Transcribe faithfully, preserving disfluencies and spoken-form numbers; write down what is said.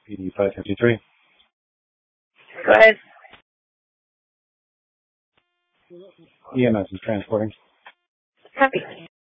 P D five fifty-three. Go ahead. E M S is transporting. Copy.